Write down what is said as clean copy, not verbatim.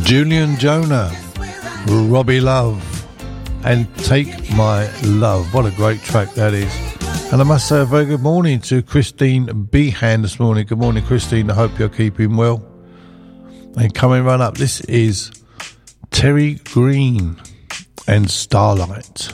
Julian Jonah, Robbie Love, and Take My Love. What a great track that is. And I must say a very good morning to Christine Behan this morning. Good morning, Christine. I hope you're keeping well. And coming right up, this is Terry Green and Starlight.